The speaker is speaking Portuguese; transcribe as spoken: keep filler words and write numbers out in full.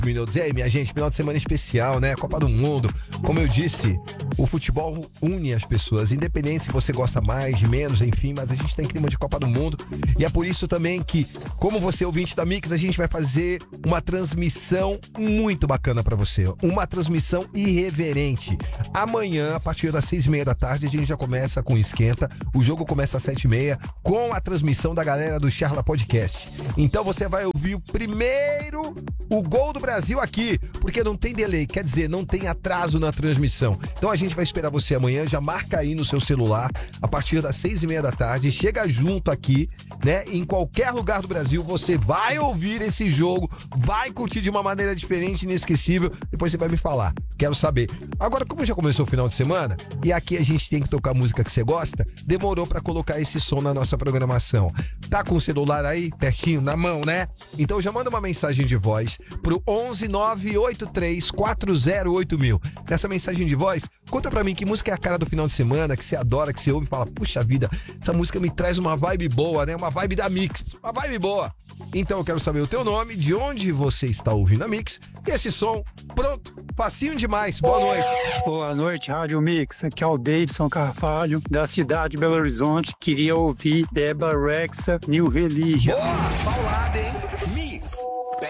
minutos. E aí, minha gente, final de semana especial, né? Copa do Mundo. Como eu disse, o futebol une as pessoas, independente se você gosta mais, menos, enfim, mas a gente tem clima de Copa do Mundo. E é por isso também que, como você ouvinte da Mix, a gente vai fazer uma transmissão muito bacana pra você. Uma transmissão irreverente. Amanhã, a partir das seis e meia da tarde, a gente já começa com Esquenta. O jogo começa às sete e meia com a transmissão da galera do Charla Podcast. Então você vai ouvir o primeiro, o gol do Brasil aqui, porque não tem delay, quer dizer, não tem atraso na transmissão. Então a gente vai esperar você amanhã, já marca aí no seu celular, a partir das seis e meia da tarde, chega junto aqui, né? Em qualquer lugar do Brasil, você vai ouvir esse jogo, vai curtir de uma maneira diferente, inesquecível, depois você vai me falar, quero saber. Agora, como já começou o final de semana, e aqui a gente tem que tocar a música que você gosta, demorou pra colocar esse som na nossa programação. Tá com o celular aí, pertinho, na mão, né? Então já manda uma mensagem de voz pro onze nove oito três quatro zero oito mil. Nessa mensagem de voz, conta pra mim que música é a cara do final de semana, que você adora, que você ouve e fala, puxa vida, essa música me traz uma vibe boa, né? Uma vibe da Mix, uma vibe boa. Então eu quero saber o teu nome, de onde você está ouvindo a Mix, e esse som, pronto, facinho demais. Boa noite. Boa noite, Rádio Mix. Aqui é o Davidson Carvalho, da cidade de Belo Horizonte. Queria ouvir Deba Rexha, New Religion. Boa, Paulada.